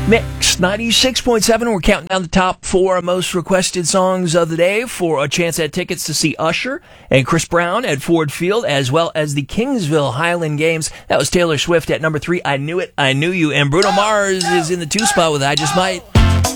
Mix 96.7. We're counting down the top 4 most requested songs of the day for a chance at tickets to see Usher and Chris Brown at Ford Field, as well as the Kingsville Highland Games. That was Taylor Swift at number 3. I Knew It, I Knew You. And Bruno Mars is in the 2 spot with I Just Might.